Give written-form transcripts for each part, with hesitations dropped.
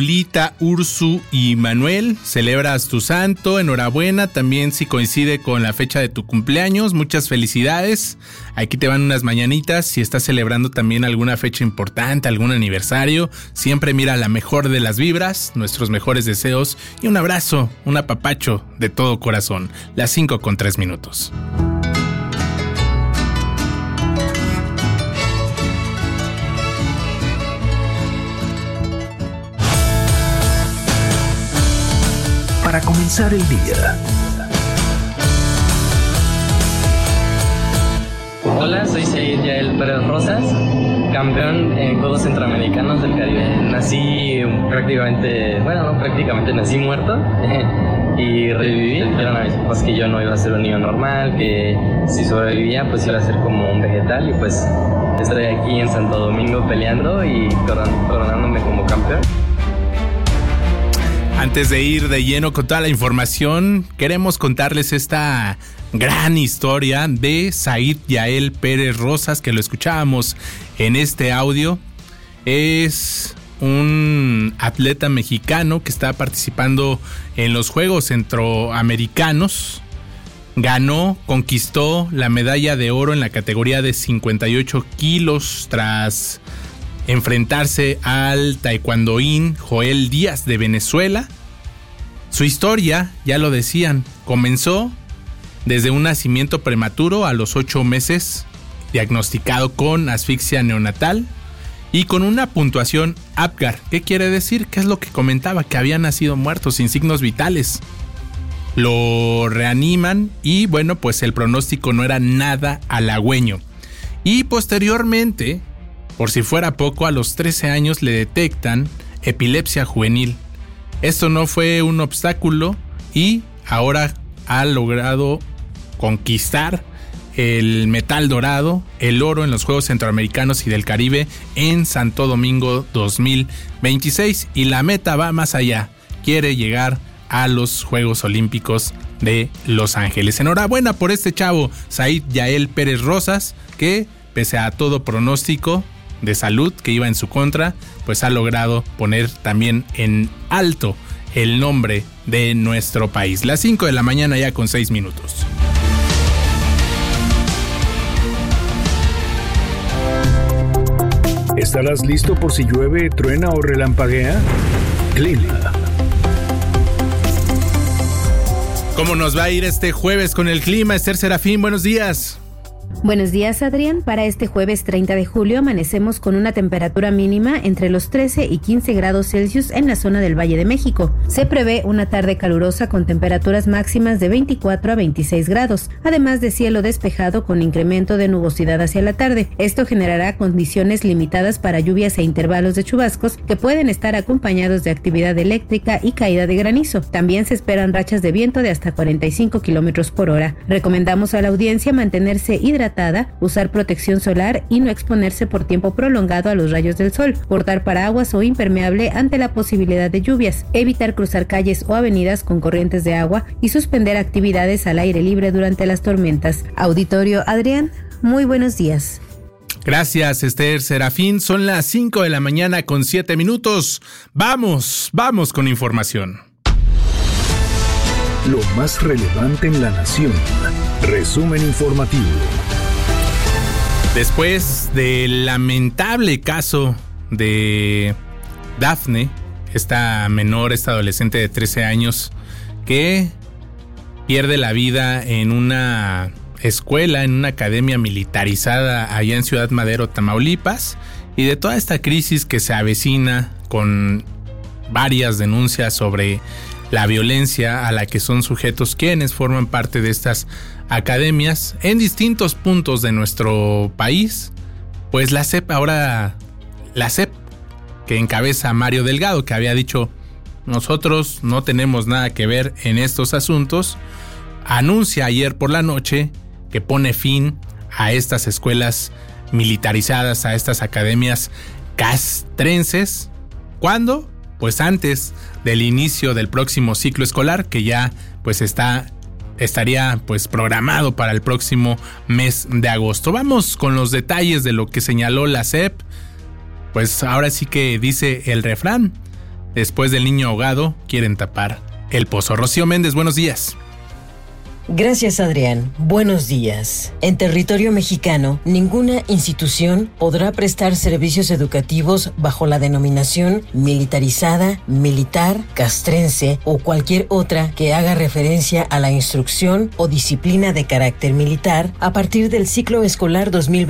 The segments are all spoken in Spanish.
Lita, Ursu y Manuel, celebras tu santo, enhorabuena, también si coincide con la fecha de tu cumpleaños, muchas felicidades. Aquí te van unas mañanitas, si estás celebrando también alguna fecha importante, algún aniversario, siempre mira la mejor de las vibras, nuestros mejores deseos y un abrazo, un apapacho de todo corazón. Las 5:03. Para comenzar el día. Hola, soy Said Yael Pérez Rosas, campeón en Juegos Centroamericanos del Caribe. Nací nací muerto y reviví. Dijeron a mis papás que yo no iba a ser un niño normal, que si sobrevivía pues iba a ser como un vegetal, y pues estoy aquí en Santo Domingo peleando y coronándome como campeón. Antes de ir de lleno con toda la información, queremos contarles esta gran historia de Said Yael Pérez Rosas, que lo escuchábamos en este audio. Es un atleta mexicano que está participando en los Juegos Centroamericanos. Conquistó la medalla de oro en la categoría de 58 kilos tras enfrentarse al taekwondoín Joel Díaz de Venezuela. Su historia, ya lo decían, comenzó desde un nacimiento prematuro a los 8 meses, diagnosticado con asfixia neonatal y con una puntuación APGAR. ¿Qué quiere decir? ¿Qué es lo que comentaba? Que había nacido muerto, sin signos vitales. Lo reaniman y bueno, pues el pronóstico no era nada halagüeño. Y posteriormente, por si fuera poco, a los 13 años le detectan epilepsia juvenil. Esto no fue un obstáculo y ahora ha logrado conquistar el metal dorado, el oro en los Juegos Centroamericanos y del Caribe en Santo Domingo 2026. Y la meta va más allá, quiere llegar a los Juegos Olímpicos de Los Ángeles. Enhorabuena por este chavo, Said Yael Pérez Rosas, que pese a todo pronóstico de salud que iba en su contra, pues ha logrado poner también en alto el nombre de nuestro país. Las 5:00 ya con 6 minutos. ¿Estarás listo por si llueve, truena o relampaguea? Clima. ¿Cómo nos va a ir este jueves con el clima? Esther Serafín, buenos días. Buenos días, Adrián. Para este jueves 30 de julio amanecemos con una temperatura mínima entre los 13 y 15 grados Celsius en la zona del Valle de México. Se prevé una tarde calurosa con temperaturas máximas de 24 a 26 grados, además de cielo despejado con incremento de nubosidad hacia la tarde. Esto generará condiciones limitadas para lluvias e intervalos de chubascos que pueden estar acompañados de actividad eléctrica y caída de granizo. También se esperan rachas de viento de hasta 45 kilómetros por hora. Recomendamos a la audiencia mantenerse hidratada, usar protección solar y no exponerse por tiempo prolongado a los rayos del sol, portar paraguas o impermeable ante la posibilidad de lluvias, evitar cruzar calles o avenidas con corrientes de agua y suspender actividades al aire libre durante las tormentas. Auditorio Adrián, muy buenos días. Gracias, Esther Serafín. Son las 5:00 con 7 minutos. Vamos con información. Lo más relevante en la nación. Resumen informativo. Después del lamentable caso de Dafne, esta adolescente de 13 años que pierde la vida en una escuela, en una academia militarizada allá en Ciudad Madero, Tamaulipas, y de toda esta crisis que se avecina con varias denuncias sobre la violencia a la que son sujetos quienes forman parte de estas academias en distintos puntos de nuestro país, pues la SEP, que encabeza Mario Delgado, que había dicho nosotros no tenemos nada que ver en estos asuntos, anuncia ayer por la noche que pone fin a estas escuelas militarizadas, a estas academias castrenses. ¿Cuándo? Pues antes del inicio del próximo ciclo escolar, que ya pues estaría pues programado para el próximo mes de agosto. Vamos con los detalles de lo que señaló la SEP. Pues ahora sí que dice el refrán: Después del niño ahogado, quieren tapar el pozo. Rocío Méndez, buenos días. Gracias, Adrián. Buenos días. En territorio mexicano, ninguna institución podrá prestar servicios educativos bajo la denominación militarizada, militar, castrense o cualquier otra que haga referencia a la instrucción o disciplina de carácter militar a partir del ciclo escolar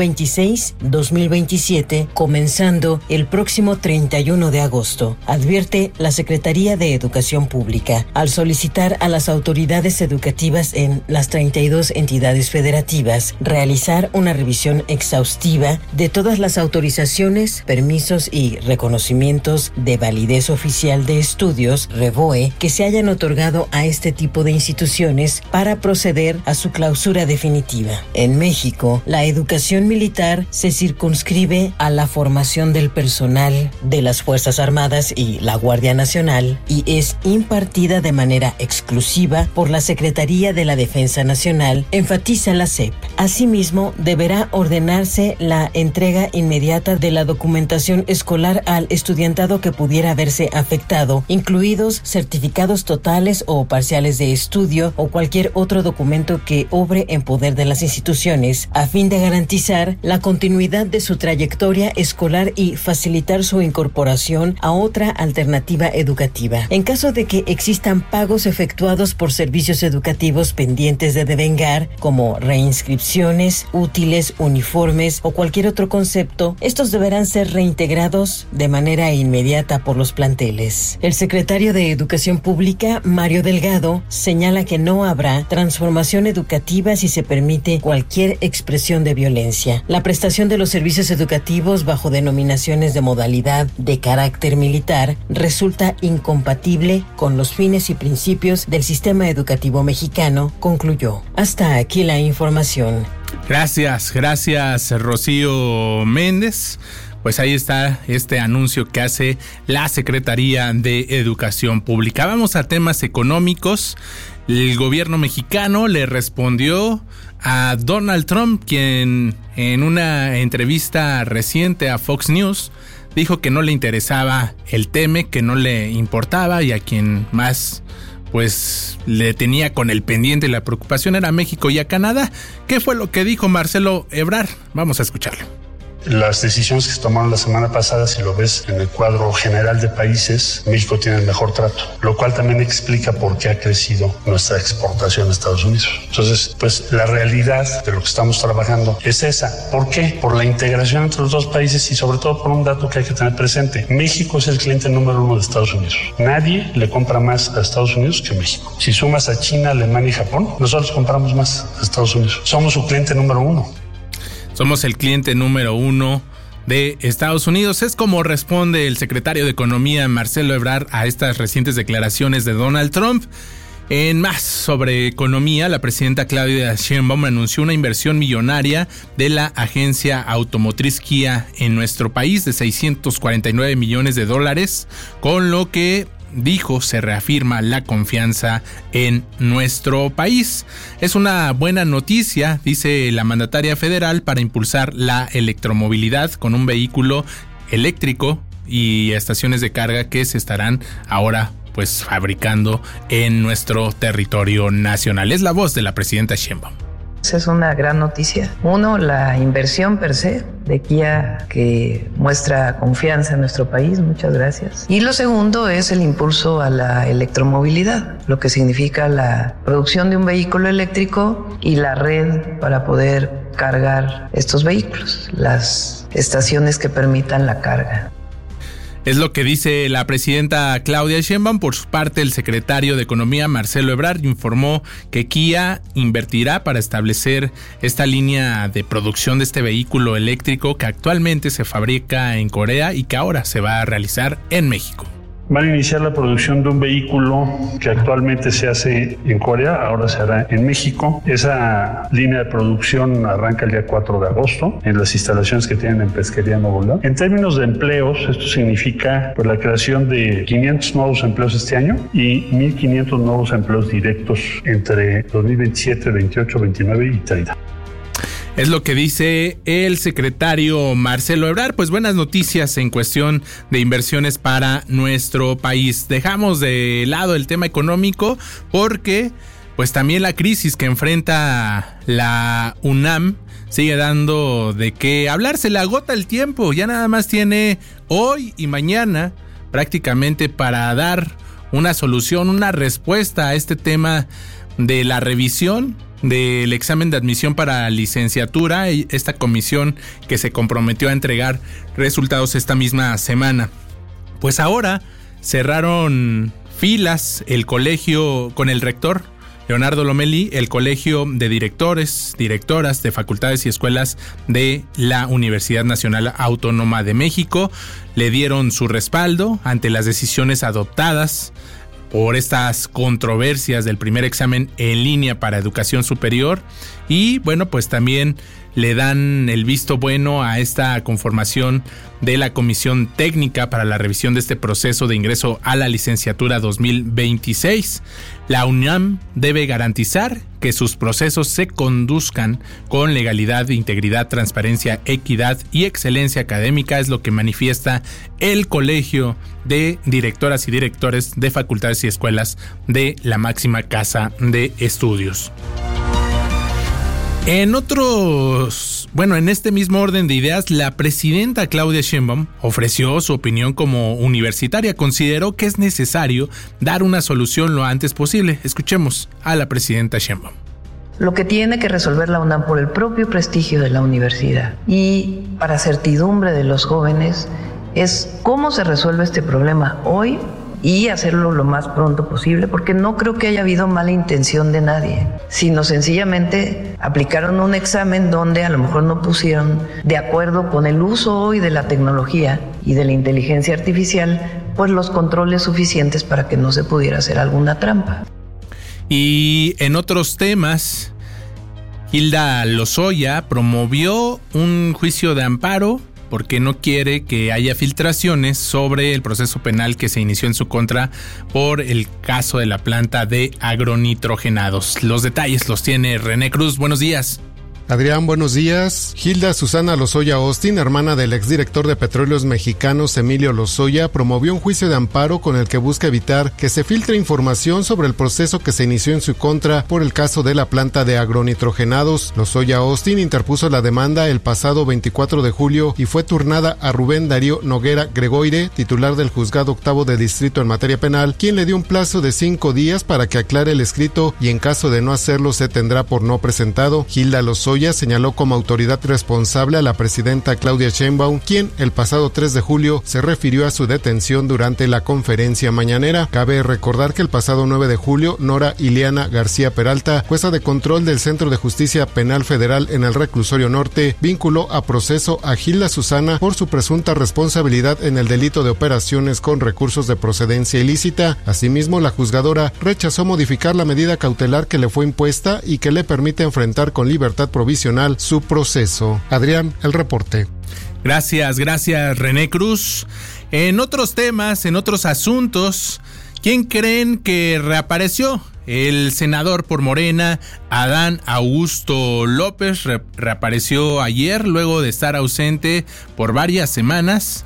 2026-2027, comenzando el próximo 31 de agosto, advierte la Secretaría de Educación Pública, al solicitar a las autoridades educativas en las 32 entidades federativas realizar una revisión exhaustiva de todas las autorizaciones, permisos y reconocimientos de validez oficial de estudios, REVOE, que se hayan otorgado a este tipo de instituciones para proceder a su clausura definitiva. En México, la educación militar se circunscribe a la formación del personal de las Fuerzas Armadas y la Guardia Nacional y es impartida de manera exclusiva por la Secretaría de la Defensa Nacional, enfatiza la SEP. Asimismo, deberá ordenarse la entrega inmediata de la documentación escolar al estudiantado que pudiera verse afectado, incluidos certificados totales o parciales de estudio o cualquier otro documento que obre en poder de las instituciones, a fin de garantizar la continuidad de su trayectoria escolar y facilitar su incorporación a otra alternativa educativa. En caso de que existan pagos efectuados por servicios educativos pendientes de devengar, como reinscripciones, útiles, uniformes o cualquier otro concepto, estos deberán ser reintegrados de manera inmediata por los planteles. El secretario de Educación Pública, Mario Delgado, señala que no habrá transformación educativa si se permite cualquier expresión de violencia. La prestación de los servicios educativos bajo denominaciones de modalidad de carácter militar resulta incompatible con los fines y principios del sistema educativo mexicano, concluyó. Hasta aquí la información. Gracias, Rocío Méndez. Pues ahí está este anuncio que hace la Secretaría de Educación Pública. Vamos a temas económicos. El gobierno mexicano le respondió a Donald Trump, quien en una entrevista reciente a Fox News dijo que no le interesaba el tema, que no le importaba y a quien más pues le tenía con el pendiente y la preocupación era México y a Canadá. ¿Qué fue lo que dijo Marcelo Ebrard? Vamos a escucharlo. Las decisiones que se tomaron la semana pasada, si lo ves en el cuadro general de países, México tiene el mejor trato, lo cual también explica por qué ha crecido nuestra exportación a Estados Unidos. Entonces, pues la realidad de lo que estamos trabajando es esa. ¿Por qué? Por la integración entre los dos países y sobre todo por un dato que hay que tener presente. México es el cliente número 1 de Estados Unidos. Nadie le compra más a Estados Unidos que México. Si sumas a China, Alemania y Japón, nosotros compramos más a Estados Unidos. Somos su cliente número 1. Somos el cliente número 1 de Estados Unidos. Es como responde el secretario de Economía, Marcelo Ebrard, a estas recientes declaraciones de Donald Trump. En más sobre economía, la presidenta Claudia Sheinbaum anunció una inversión millonaria de la agencia automotriz Kia en nuestro país de $649 millones, con lo que dijo se reafirma la confianza en nuestro país. Es una buena noticia, dice la mandataria federal, para impulsar la electromovilidad con un vehículo eléctrico y estaciones de carga que se estarán ahora pues fabricando en nuestro territorio nacional. Es la voz de la presidenta Sheinbaum. Es una gran noticia. Uno, la inversión per se de Kia, que muestra confianza en nuestro país, muchas gracias. Y lo segundo es el impulso a la electromovilidad, lo que significa la producción de un vehículo eléctrico y la red para poder cargar estos vehículos, las estaciones que permitan la carga. Es lo que dice la presidenta Claudia Sheinbaum. Por su parte, el secretario de Economía, Marcelo Ebrard, informó que Kia invertirá para establecer esta línea de producción de este vehículo eléctrico que actualmente se fabrica en Corea y que ahora se va a realizar en México. Van a iniciar la producción de un vehículo que actualmente se hace en Corea, ahora se hará en México. Esa línea de producción arranca el día 4 de agosto en las instalaciones que tienen en Pesquería Nuevo León. En términos de empleos, esto significa pues, la creación de 500 nuevos empleos este año y 1,500 nuevos empleos directos entre 2027, 28, 29 y 30. Es lo que dice el secretario Marcelo Ebrard. Pues buenas noticias en cuestión de inversiones para nuestro país. Dejamos de lado el tema económico porque pues también la crisis que enfrenta la UNAM sigue dando de qué hablar. Se le agota el tiempo, ya nada más tiene hoy y mañana prácticamente para dar una solución, una respuesta a este tema de la revisión del examen de admisión para licenciatura, esta comisión que se comprometió a entregar resultados esta misma semana. Pues ahora cerraron filas el colegio con el rector Leonardo Lomelí, el colegio de directores, directoras de facultades y escuelas de la Universidad Nacional Autónoma de México. Le dieron su respaldo ante las decisiones adoptadas por estas controversias del primer examen en línea para educación superior y bueno, pues también le dan el visto bueno a esta conformación de la Comisión Técnica para la revisión de este proceso de ingreso a la licenciatura 2026. La UNAM debe garantizar que sus procesos se conduzcan con legalidad, integridad, transparencia, equidad y excelencia académica, es lo que manifiesta el Colegio de Directoras y Directores de Facultades y Escuelas de la máxima casa de estudios. En este mismo orden de ideas, la presidenta Claudia Sheinbaum ofreció su opinión como universitaria. Consideró que es necesario dar una solución lo antes posible. Escuchemos a la presidenta Sheinbaum. Lo que tiene que resolver la UNAM por el propio prestigio de la universidad y para certidumbre de los jóvenes es cómo se resuelve este problema hoy y hacerlo lo más pronto posible, porque no creo que haya habido mala intención de nadie, sino sencillamente aplicaron un examen donde a lo mejor no pusieron de acuerdo con el uso hoy de la tecnología y de la inteligencia artificial, pues los controles suficientes para que no se pudiera hacer alguna trampa. Y en otros temas, Hilda Lozoya promovió un juicio de amparo porque no quiere que haya filtraciones sobre el proceso penal que se inició en su contra por el caso de la planta de agronitrogenados. Los detalles los tiene René Cruz. Buenos días. Adrián, buenos días. Hilda Susana Lozoya Austin, hermana del exdirector de Petróleos Mexicanos Emilio Lozoya, promovió un juicio de amparo con el que busca evitar que se filtre información sobre el proceso que se inició en su contra por el caso de la planta de agronitrogenados. Lozoya Austin interpuso la demanda el pasado 24 de julio y fue turnada a Rubén Darío Noguera Gregoire, titular del Juzgado Octavo de Distrito en materia penal, quien le dio un plazo de 5 días para que aclare el escrito y en caso de no hacerlo se tendrá por no presentado. Hilda Lozoya señaló como autoridad responsable a la presidenta Claudia Sheinbaum, quien el pasado 3 de julio se refirió a su detención durante la conferencia mañanera. Cabe recordar que el pasado 9 de julio, Nora Ileana García Peralta, jueza de control del Centro de Justicia Penal Federal en el Reclusorio Norte, vinculó a proceso a Hilda Susana por su presunta responsabilidad en el delito de operaciones con recursos de procedencia ilícita. Asimismo, la juzgadora rechazó modificar la medida cautelar que le fue impuesta y que le permite enfrentar con libertad provisional su proceso. Adrián, el reporte. Gracias René Cruz. En otros temas, en otros asuntos, ¿quién creen que reapareció? El senador por Morena, Adán Augusto López, reapareció ayer luego de estar ausente por varias semanas,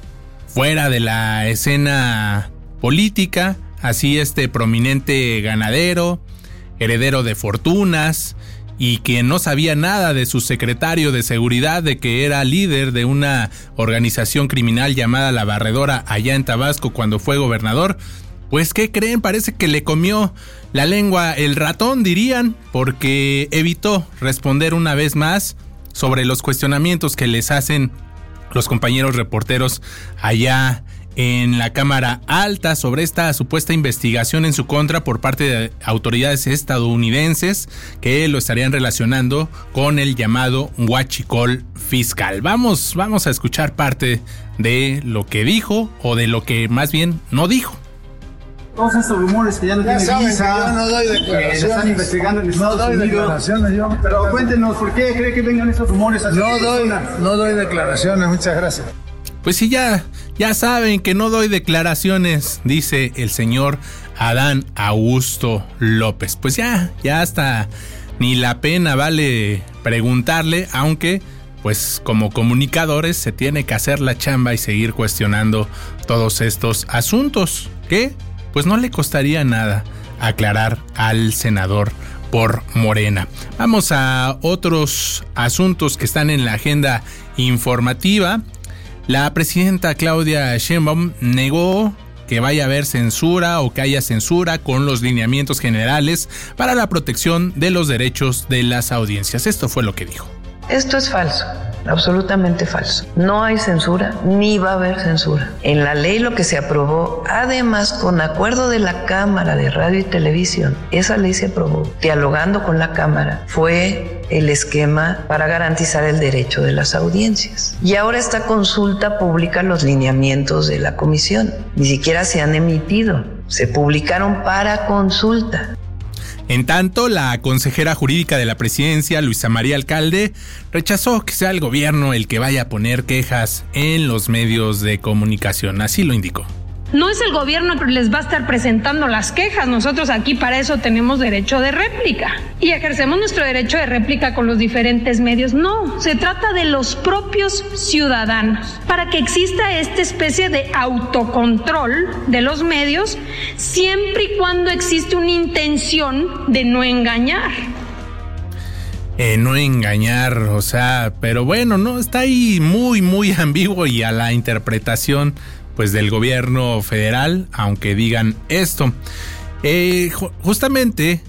fuera de la escena política. Así este prominente ganadero, heredero de fortunas, y quien no sabía nada de su secretario de seguridad, de que era líder de una organización criminal llamada La Barredora allá en Tabasco cuando fue gobernador, pues ¿qué creen? Parece que le comió la lengua el ratón, dirían, porque evitó responder una vez más sobre los cuestionamientos que les hacen los compañeros reporteros allá en la Cámara Alta sobre esta supuesta investigación en su contra por parte de autoridades estadounidenses que lo estarían relacionando con el llamado huachicol fiscal. Vamos a escuchar parte de lo que dijo o de lo que más bien no dijo. Todos estos rumores que ya no tiene visa, yo no doy declaraciones, que están investigando en Estados Unidos. Pero cuéntenos, ¿por qué cree que vengan esos rumores? No doy declaraciones, muchas gracias. Pues sí, ya saben que no doy declaraciones, dice el señor Adán Augusto López. Pues ya hasta ni la pena vale preguntarle, aunque pues como comunicadores se tiene que hacer la chamba y seguir cuestionando todos estos asuntos que pues no le costaría nada aclarar al senador por Morena. Vamos a otros asuntos que están en la agenda informativa. La presidenta Claudia Sheinbaum negó que vaya a haber censura o que haya censura con los lineamientos generales para la protección de los derechos de las audiencias. Esto fue lo que dijo. Esto es falso, absolutamente falso. No hay censura, ni va a haber censura. En la ley lo que se aprobó, además con acuerdo de la Cámara de Radio y Televisión, esa ley se aprobó dialogando con la Cámara, fue el esquema para garantizar el derecho de las audiencias. Y ahora esta consulta publica los lineamientos de la comisión. Ni siquiera se han emitido, se publicaron para consulta. En tanto, la consejera jurídica de la presidencia, Luisa María Alcalde, rechazó que sea el gobierno el que vaya a poner quejas en los medios de comunicación. Así lo indicó. No es el gobierno que les va a estar presentando las quejas. Nosotros aquí para eso tenemos derecho de réplica y ejercemos nuestro derecho de réplica con los diferentes medios. No, se trata de los propios ciudadanos para que exista esta especie de autocontrol de los medios siempre y cuando existe una intención de no engañar. No engañar, o sea, pero bueno, no, está ahí muy ambiguo y a la interpretación pues del gobierno federal, aunque digan esto. Justamente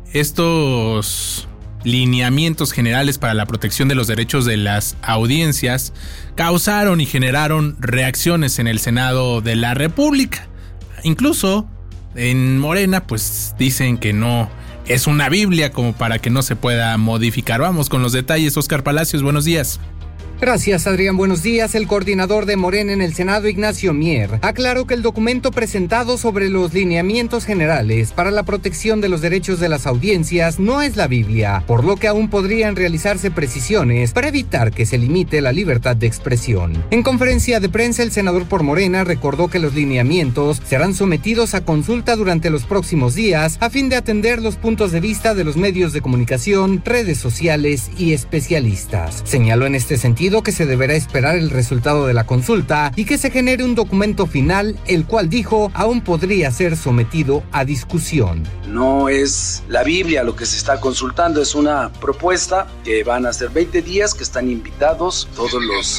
estos lineamientos generales para la protección de los derechos de las audiencias causaron y generaron reacciones en el Senado de la República. Incluso en Morena pues dicen que no es una Biblia como para que no se pueda modificar. Vamos con los detalles. Óscar Palacios, buenos días. Gracias, Adrián. Buenos días. El coordinador de Morena en el Senado, Ignacio Mier, aclaró que el documento presentado sobre los lineamientos generales para la protección de los derechos de las audiencias no es la Biblia, por lo que aún podrían realizarse precisiones para evitar que se limite la libertad de expresión. En conferencia de prensa, el senador por Morena recordó que los lineamientos serán sometidos a consulta durante los próximos días a fin de atender los puntos de vista de los medios de comunicación, redes sociales y especialistas. Señaló en este sentido que se deberá esperar el resultado de la consulta y que se genere un documento final, el cual dijo aún podría ser sometido a discusión. No es la Biblia lo que se está consultando, es una propuesta que van a ser 20 días, que están invitados todos los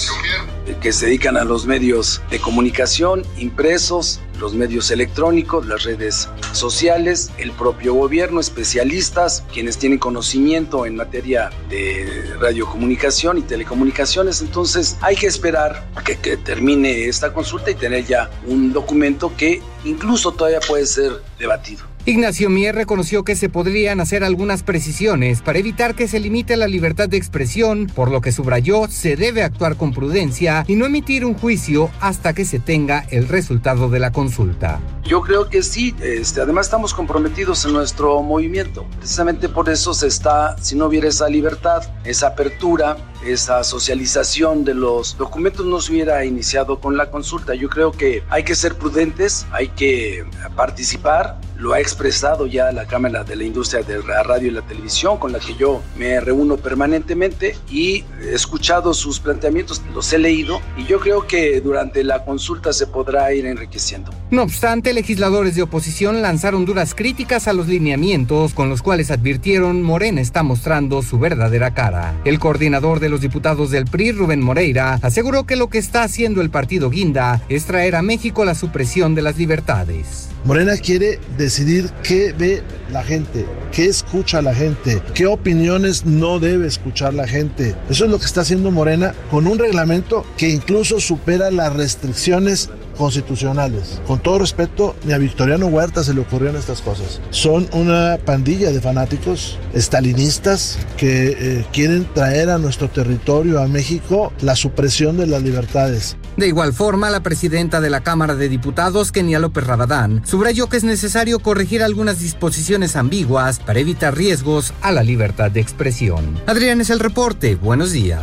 que se dedican a los medios de comunicación, impresos, los medios electrónicos, las redes sociales, el propio gobierno, especialistas, quienes tienen conocimiento en materia de radiocomunicación y telecomunicaciones. Entonces hay que esperar que termine esta consulta y tener ya un documento que incluso todavía puede ser debatido. Ignacio Mier reconoció que se podrían hacer algunas precisiones para evitar que se limite la libertad de expresión, por lo que subrayó se debe actuar con prudencia y no emitir un juicio hasta que se tenga el resultado de la consulta. Yo creo que sí, además estamos comprometidos en nuestro movimiento. Precisamente por eso si no hubiera esa libertad, esa apertura, esa socialización de los documentos, no se hubiera iniciado con la consulta. Yo creo que hay que ser prudentes, hay que participar. Lo ha expresado ya la Cámara de la Industria de la Radio y la Televisión, con la que yo me reúno permanentemente y he escuchado sus planteamientos, los he leído y yo creo que durante la consulta se podrá ir enriqueciendo. No obstante, legisladores de oposición lanzaron duras críticas a los lineamientos, con los cuales advirtieron Morena está mostrando su verdadera cara. El coordinador de los diputados del PRI, Rubén Moreira, aseguró que lo que está haciendo el partido Guinda es traer a México la supresión de las libertades. Morena quiere decidir qué ve la gente, qué escucha la gente, qué opiniones no debe escuchar la gente. Eso es lo que está haciendo Morena con un reglamento que incluso supera las restricciones constitucionales. Con todo respeto, ni a Victoriano Huerta se le ocurrieron estas cosas. Son una pandilla de fanáticos estalinistas que quieren traer a nuestro territorio, a México, la supresión de las libertades. De igual forma, la presidenta de la Cámara de Diputados, Kenia López Rabadán, subrayó que es necesario corregir algunas disposiciones ambiguas para evitar riesgos a la libertad de expresión. Adrián, es el reporte. Buenos días.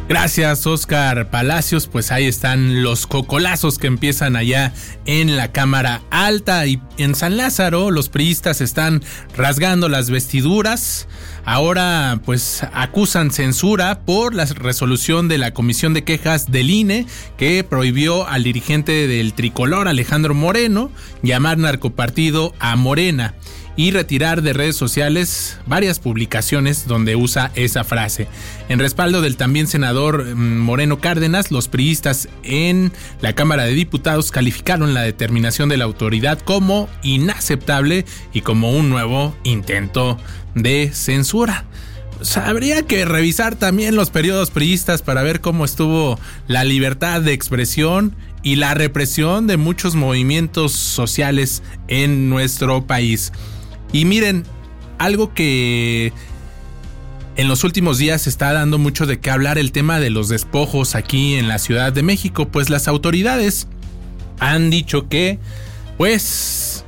Gracias, Oscar Palacios. Pues ahí están los cocolazos que empiezan allá en la Cámara Alta, y en San Lázaro los priistas están rasgando las vestiduras. Ahora pues acusan censura por la resolución de la Comisión de Quejas del INE, que prohibió al dirigente del tricolor, Alejandro Moreno, llamar narcopartido a Morena y retirar de redes sociales varias publicaciones donde usa esa frase. En respaldo del también senador Moreno Cárdenas, los priistas en la Cámara de Diputados calificaron la determinación de la autoridad como inaceptable y como un nuevo intento de censura. Pues habría que revisar también los periodos priistas para ver cómo estuvo la libertad de expresión y la represión de muchos movimientos sociales en nuestro país. Y miren, algo que en los últimos días está dando mucho de qué hablar, el tema de los despojos aquí en la Ciudad de México. Pues las autoridades han dicho que pues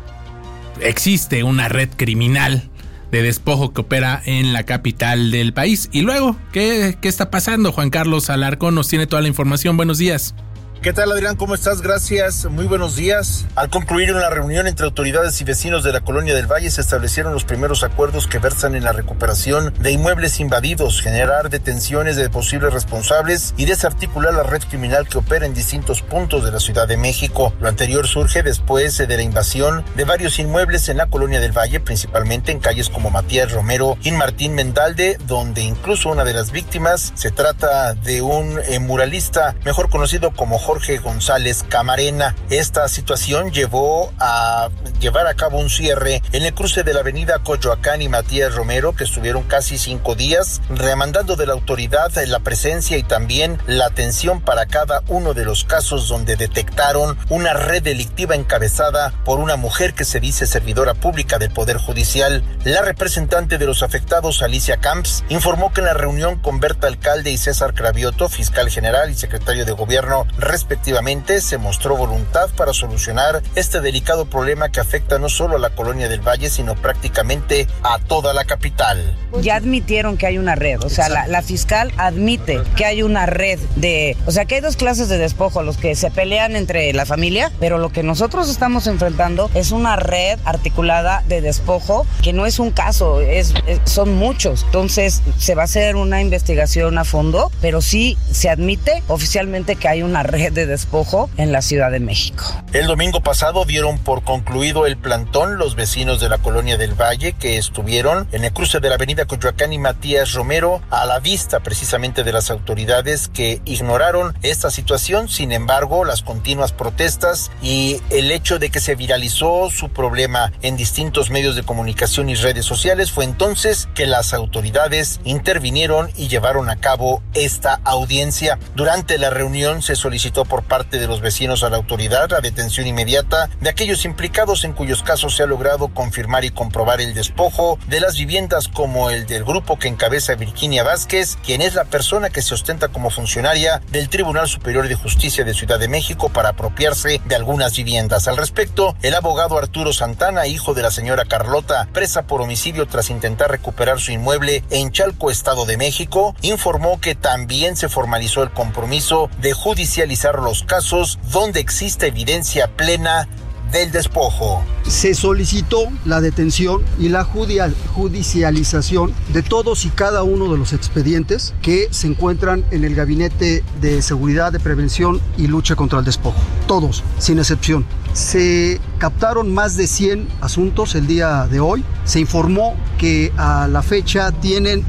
existe una red criminal de despojo que opera en la capital del país. Y luego, ¿qué está pasando? Juan Carlos Alarcón nos tiene toda la información. Buenos días. ¿Qué tal, Adrián? ¿Cómo estás? Gracias. Muy buenos días. Al concluir una reunión entre autoridades y vecinos de la Colonia del Valle, se establecieron los primeros acuerdos que versan en la recuperación de inmuebles invadidos, generar detenciones de posibles responsables y desarticular la red criminal que opera en distintos puntos de la Ciudad de México. Lo anterior surge después de la invasión de varios inmuebles en la Colonia del Valle, principalmente en calles como Matías Romero y Martín Mendalde, donde incluso una de las víctimas se trata de un muralista, mejor conocido como Jorge González Camarena. Esta situación llevó a llevar a cabo un cierre en el cruce de la avenida Coyoacán y Matías Romero, que estuvieron casi 5 días demandando de la autoridad la presencia y también la atención para cada uno de los casos donde detectaron una red delictiva encabezada por una mujer que se dice servidora pública del Poder Judicial. La representante de los afectados, Alicia Camps, informó que en la reunión con Berta Alcalde y César Cravioto, fiscal general y secretario de gobierno respectivamente, se mostró voluntad para solucionar este delicado problema que afecta no solo a la Colonia del Valle, sino prácticamente a toda la capital. Ya admitieron que hay una red, o sea, la fiscal admite que hay una red o sea, que hay dos clases de despojo, los que se pelean entre la familia, pero lo que nosotros estamos enfrentando es una red articulada de despojo, que no es un caso, son muchos. Entonces, se va a hacer una investigación a fondo, pero sí se admite oficialmente que hay una red de despojo en la Ciudad de México. El domingo pasado dieron por concluido el plantón los vecinos de la Colonia del Valle, que estuvieron en el cruce de la avenida Coyoacán y Matías Romero, a la vista precisamente de las autoridades que ignoraron esta situación. Sin embargo, las continuas protestas y el hecho de que se viralizó su problema en distintos medios de comunicación y redes sociales, fue entonces que las autoridades intervinieron y llevaron a cabo esta audiencia. Durante la reunión se solicitó por parte de los vecinos a la autoridad la detención inmediata de aquellos implicados en cuyos casos se ha logrado confirmar y comprobar el despojo de las viviendas, como el del grupo que encabeza Virginia Vázquez, quien es la persona que se ostenta como funcionaria del Tribunal Superior de Justicia de Ciudad de México para apropiarse de algunas viviendas. Al respecto, el abogado Arturo Santana, hijo de la señora Carlota, presa por homicidio tras intentar recuperar su inmueble en Chalco, Estado de México, informó que también se formalizó el compromiso de judicializar los casos donde existe evidencia plena del despojo. Se solicitó la detención y la judicialización de todos y cada uno de los expedientes que se encuentran en el Gabinete de Seguridad, de Prevención y Lucha contra el Despojo. Todos, sin excepción. Se captaron más de 100 asuntos el día de hoy. Se informó que a la fecha tienen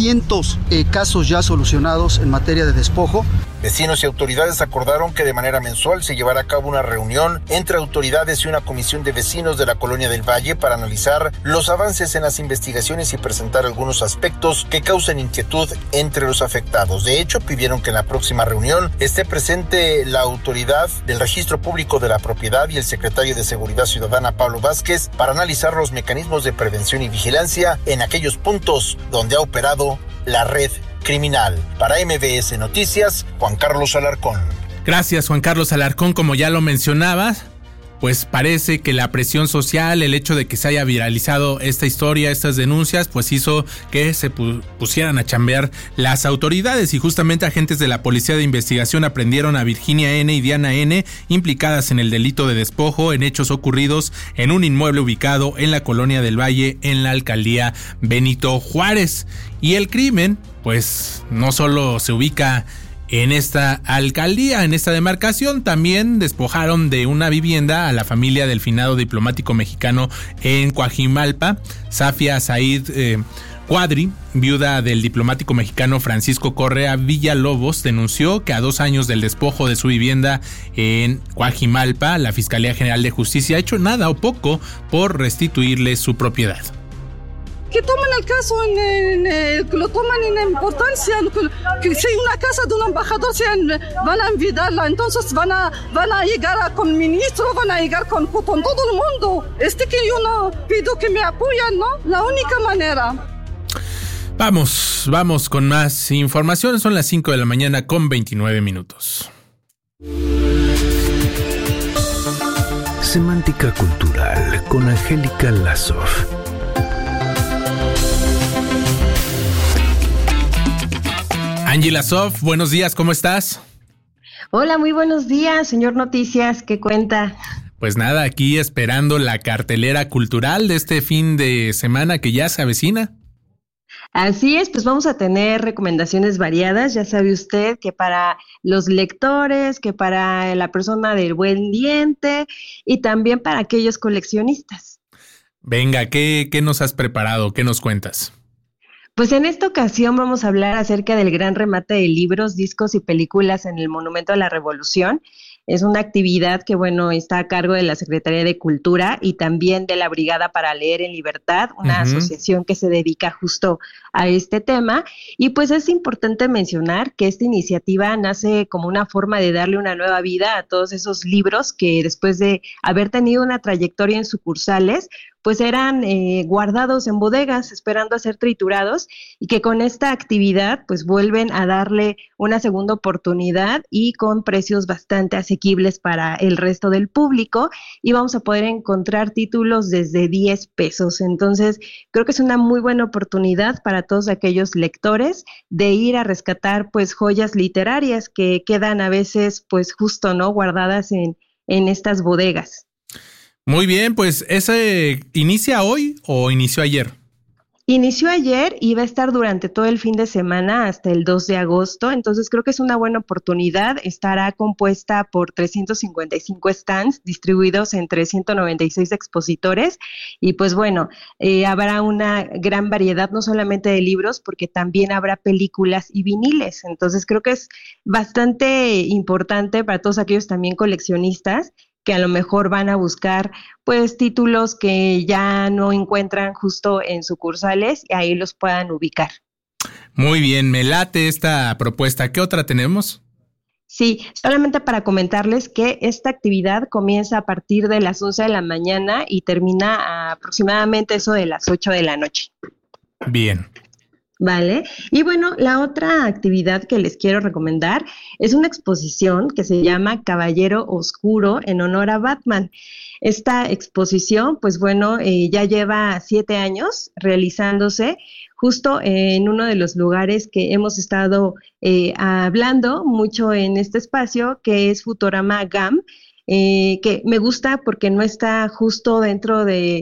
300 casos ya solucionados en materia de despojo. Vecinos y autoridades acordaron que de manera mensual se llevará a cabo una reunión entre autoridades y una comisión de vecinos de la Colonia del Valle para analizar los avances en las investigaciones y presentar algunos aspectos que causen inquietud entre los afectados. De hecho, pidieron que en la próxima reunión esté presente la autoridad del Registro Público de la Propiedad y el secretario de Seguridad Ciudadana, Pablo Vázquez, para analizar los mecanismos de prevención y vigilancia en aquellos puntos donde ha operado la red criminal. Para MBS Noticias, Juan Carlos Alarcón. Gracias, Juan Carlos Alarcón. Como ya lo mencionabas, pues parece que la presión social, el hecho de que se haya viralizado esta historia, estas denuncias, pues hizo que se pusieran a chambear las autoridades, y justamente agentes de la Policía de Investigación aprendieron a Virginia N. y Diana N., implicadas en el delito de despojo en hechos ocurridos en un inmueble ubicado en la Colonia del Valle, en la alcaldía Benito Juárez. Y el crimen, pues no solo se ubica en esta alcaldía, en esta demarcación, también despojaron de una vivienda a la familia del finado diplomático mexicano en Coajimalpa. Safia Said Cuadri, viuda del diplomático mexicano Francisco Correa Villalobos, denunció que a 2 años del despojo de su vivienda en Coajimalpa, la Fiscalía General de Justicia ha hecho nada o poco por restituirle su propiedad. Que toman el caso, lo toman en importancia, que si una casa de un embajador van a enviarla, entonces van a llegar con ministro, van a llegar con todo el mundo. Que yo no pido que me apoyen, ¿no? La única manera. Vamos con más información. Son las 5 de la mañana con 29 minutos. Semántica Cultural con Angélica Lazoff. Angie Lazoff, buenos días, ¿cómo estás? Hola, muy buenos días, señor Noticias, ¿qué cuenta? Pues nada, aquí esperando la cartelera cultural de este fin de semana que ya se avecina. Así es, pues vamos a tener recomendaciones variadas, ya sabe usted que para los lectores, que para la persona del buen diente y también para aquellos coleccionistas. Venga, ¿qué nos has preparado? ¿Qué nos cuentas? Pues en esta ocasión vamos a hablar acerca del gran remate de libros, discos y películas en el Monumento a la Revolución. Es una actividad que, está a cargo de la Secretaría de Cultura y también de la Brigada para Leer en Libertad, una asociación que se dedica justo a este tema. Y pues es importante mencionar que esta iniciativa nace como una forma de darle una nueva vida a todos esos libros que después de haber tenido una trayectoria en sucursales, pues eran guardados en bodegas esperando a ser triturados, y que con esta actividad pues vuelven a darle una segunda oportunidad y con precios bastante asequibles para el resto del público, y vamos a poder encontrar títulos desde 10 pesos. Entonces creo que es una muy buena oportunidad para todos aquellos lectores de ir a rescatar pues joyas literarias que quedan a veces pues justo, ¿no?, guardadas en estas bodegas. Muy bien, pues ¿ese inicia hoy o inició ayer? Inició ayer y va a estar durante todo el fin de semana hasta el 2 de agosto, entonces creo que es una buena oportunidad. Estará compuesta por 355 stands distribuidos entre 196 expositores y pues habrá una gran variedad no solamente de libros, porque también habrá películas y viniles, entonces creo que es bastante importante para todos aquellos también coleccionistas que a lo mejor van a buscar pues títulos que ya no encuentran justo en sucursales y ahí los puedan ubicar. Muy bien, me late esta propuesta. ¿Qué otra tenemos? Sí, solamente para comentarles que esta actividad comienza a partir de las 11 de la mañana y termina aproximadamente eso de las 8 de la noche. Bien. Vale, y la otra actividad que les quiero recomendar es una exposición que se llama Caballero Oscuro en honor a Batman. Esta exposición, ya lleva 7 años realizándose justo en uno de los lugares que hemos estado hablando mucho en este espacio, que es Futurama GAM, que me gusta porque no está justo dentro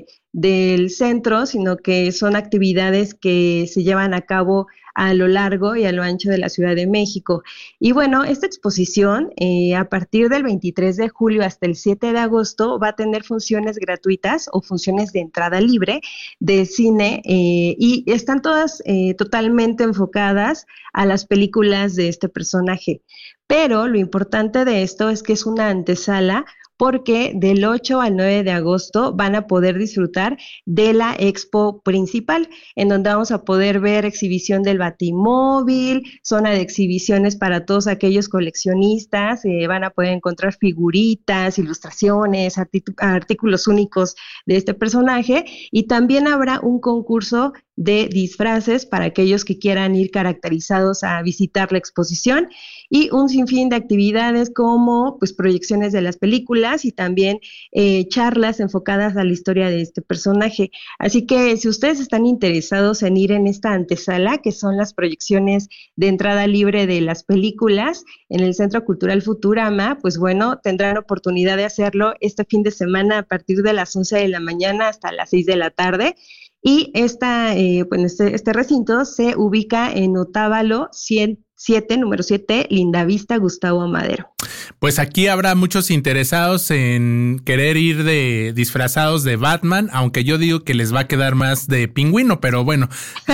del centro, sino que son actividades que se llevan a cabo a lo largo y a lo ancho de la Ciudad de México. Y esta exposición a partir del 23 de julio hasta el 7 de agosto va a tener funciones gratuitas o funciones de entrada libre de cine y están todas totalmente enfocadas a las películas de este personaje. Pero lo importante de esto es que es una antesala, porque del 8 al 9 de agosto van a poder disfrutar de la expo principal, en donde vamos a poder ver exhibición del Batimóvil, zona de exhibiciones para todos aquellos coleccionistas, van a poder encontrar figuritas, ilustraciones, artículos únicos de este personaje, y también habrá un concurso de disfraces para aquellos que quieran ir caracterizados a visitar la exposición, y un sinfín de actividades como pues proyecciones de las películas y también charlas enfocadas a la historia de este personaje. Así que si ustedes están interesados en ir en esta antesala, que son las proyecciones de entrada libre de las películas en el Centro Cultural Futurama, pues bueno, tendrán oportunidad de hacerlo este fin de semana a partir de las 11 de la mañana hasta las 6 de la tarde. Y este recinto se ubica en Otávalo 107, número 7, Lindavista, Gustavo Madero. Pues aquí habrá muchos interesados en querer ir disfrazados de Batman, aunque yo digo que les va a quedar más de pingüino, pero bueno,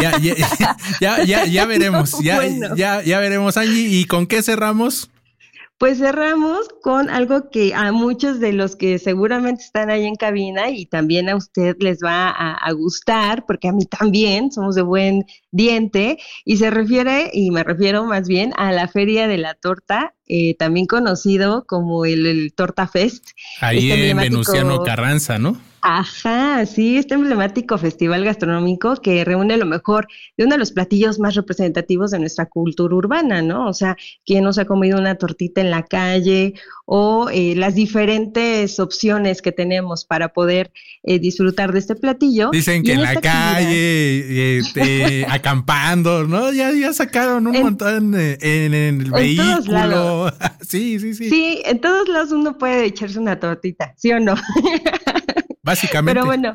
ya veremos, ya veremos, Angie. ¿Y con qué cerramos? Pues cerramos con algo que a muchos de los que seguramente están ahí en cabina y también a usted les va a gustar, porque a mí también, somos de buen diente, y me refiero más bien a la Feria de la Torta, también conocido como el Torta Fest. Ahí en Venustiano Carranza, ¿no? Ajá, sí, este emblemático festival gastronómico que reúne lo mejor de uno de los platillos más representativos de nuestra cultura urbana, ¿no? O sea, ¿quién no se ha comido una tortita en la calle? O las diferentes opciones que tenemos para poder disfrutar de este platillo. Dicen que en la calle, acampando, ¿no? Ya sacaron un montón en el vehículo. Todos lados. Sí. Sí, en todos lados uno puede echarse una tortita, ¿sí o no? Básicamente. Pero bueno,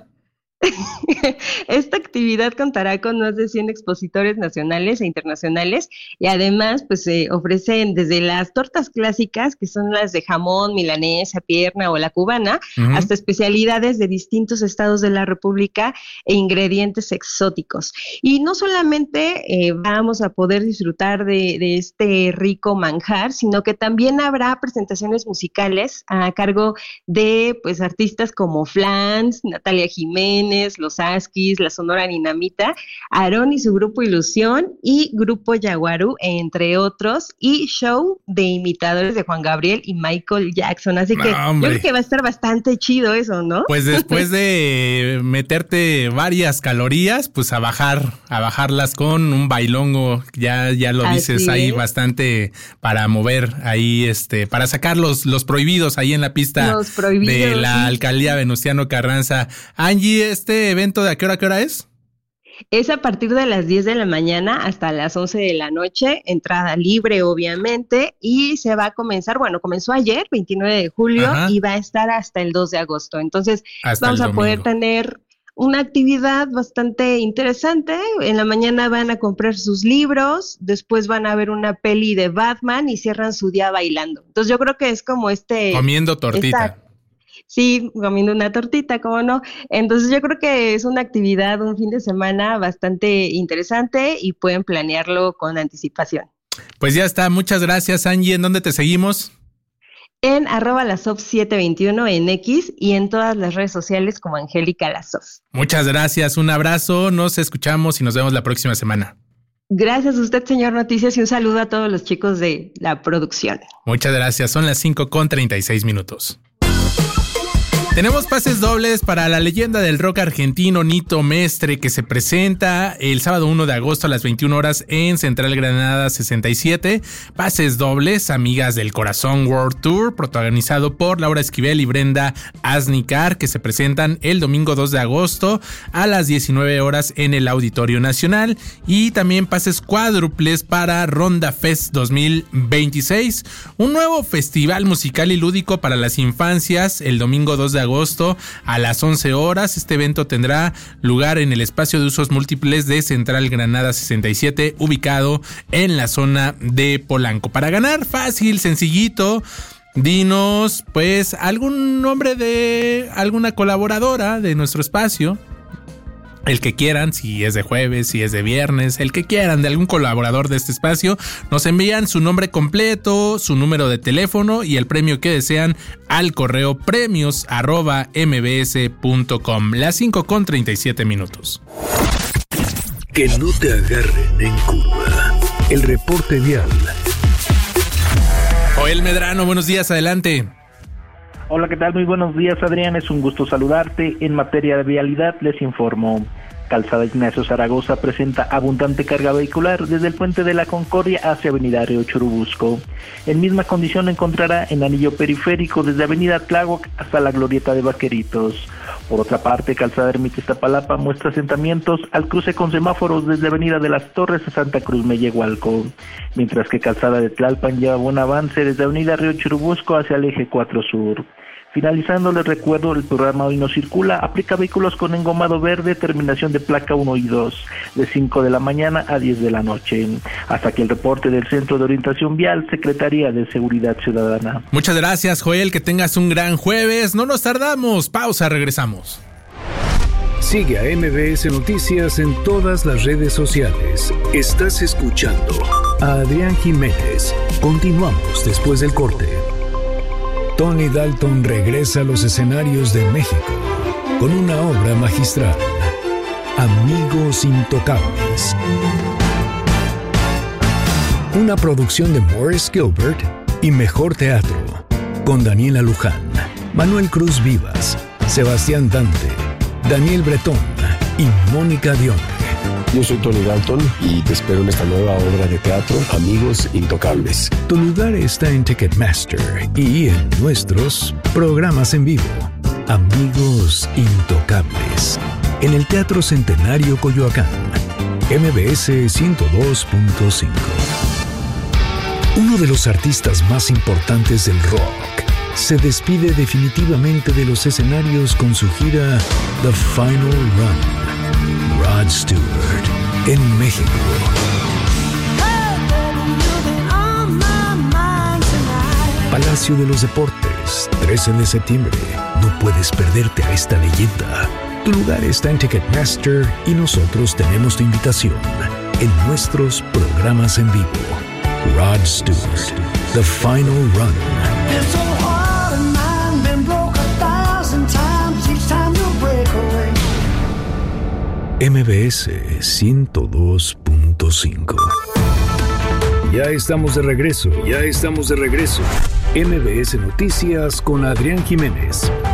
esta actividad contará con más de 100 expositores nacionales e internacionales y además pues ofrecen desde las tortas clásicas, que son las de jamón, milanesa, pierna o la cubana, hasta especialidades de distintos estados de la República e ingredientes exóticos. Y no solamente vamos a poder disfrutar de este rico manjar, sino que también habrá presentaciones musicales a cargo de pues artistas como Flans, Natalia Jiménez, Los Askis, la Sonora Dinamita, Aarón y su grupo Ilusión y Grupo Yaguarú, entre otros, y show de imitadores de Juan Gabriel y Michael Jackson. Así que yo creo que va a estar bastante chido eso, ¿no? Pues después de meterte varias calorías, pues a bajarlas con un bailongo, ya lo dices ahí, bastante para mover ahí, para sacar los prohibidos ahí en la pista de la alcaldía Venustiano Carranza. Angie, ¿este evento de a qué hora es? Es a partir de las 10 de la mañana hasta las 11 de la noche, entrada libre obviamente, y se va a comenzar, comenzó ayer, 29 de julio, y va a estar hasta el 2 de agosto. Entonces vamos a poder tener una actividad bastante interesante. En la mañana van a comprar sus libros, después van a ver una peli de Batman y cierran su día bailando. Entonces yo creo que es como comiendo tortita. Sí, comiendo una tortita, ¿cómo no? Entonces yo creo que es una actividad, un fin de semana bastante interesante y pueden planearlo con anticipación. Pues ya está, muchas gracias, Angie. ¿En dónde te seguimos? En @lasof721 en X y en todas las redes sociales como Angélica Lasof. Muchas gracias, un abrazo, nos escuchamos y nos vemos la próxima semana. Gracias a usted, señor Noticias, y un saludo a todos los chicos de la producción. Muchas gracias, son las 5:36. Tenemos pases dobles para la leyenda del rock argentino Nito Mestre, que se presenta el sábado 1 de agosto a las 21 horas en Central Granada 67. Pases dobles, Amigas del Corazón World Tour, protagonizado por Laura Esquivel y Brenda Asnicar, que se presentan el domingo 2 de agosto a las 19 horas en el Auditorio Nacional. Y también pases cuádruples para Ronda Fest 2026, un nuevo festival musical y lúdico para las infancias, el domingo 2 de agosto a las 11 horas. Este evento tendrá lugar en el espacio de usos múltiples de Central Granada 67, ubicado en la zona de Polanco. Para ganar, fácil, sencillito, dinos pues algún nombre de alguna colaboradora de nuestro espacio, el que quieran, si es de jueves, si es de viernes, el que quieran, de algún colaborador de este espacio. Nos envían su nombre completo, su número de teléfono y el premio que desean al correo premios@mbs.com. Las 5:37. Que no te agarren en curva. El reporte vial. Joel Medrano, buenos días, adelante. Hola, ¿qué tal? Muy buenos días, Adrián. Es un gusto saludarte. En materia de vialidad, les informo. Calzada Ignacio Zaragoza presenta abundante carga vehicular desde el Puente de la Concordia hacia Avenida Río Churubusco. En misma condición encontrará en anillo periférico desde Avenida Tláhuac hasta la Glorieta de Vaqueritos. Por otra parte, Calzada Ermita Iztapalapa muestra asentamientos al cruce con semáforos desde Avenida de las Torres a Santa Cruz Mellehualco, mientras que Calzada de Tlalpan lleva buen avance desde Avenida Río Churubusco hacia el eje 4 Sur. Finalizando, les recuerdo, el programa Hoy No Circula aplica vehículos con engomado verde, terminación de placa 1 y 2, de 5 de la mañana a 10 de la noche. Hasta aquí el reporte del Centro de Orientación Vial, Secretaría de Seguridad Ciudadana. Muchas gracias, Joel, que tengas un gran jueves. No nos tardamos, pausa, regresamos. Sigue a MBS Noticias en todas las redes sociales. Estás escuchando a Adrián Jiménez. Continuamos después del corte. Tony Dalton regresa a los escenarios de México con una obra magistral, Amigos Intocables. Una producción de Morris Gilbert y Mejor Teatro, con Daniela Luján, Manuel Cruz Vivas, Sebastián Dante, Daniel Bretón y Mónica Dione. Yo soy Tony Dalton y te espero en esta nueva obra de teatro, Amigos Intocables. Tu lugar está en Ticketmaster y en nuestros programas en vivo. Amigos Intocables. En el Teatro Centenario Coyoacán. MBS 102.5. Uno de los artistas más importantes del rock se despide definitivamente de los escenarios con su gira The Final Run. Rod Stewart, en México. Palacio de los Deportes, 13 de septiembre. No puedes perderte a esta leyenda. Tu lugar está en Ticketmaster y nosotros tenemos tu invitación en nuestros programas en vivo. Rod Stewart, The Final Run. MBS 102.5. Ya estamos de regreso. MBS Noticias con Adrián Jiménez.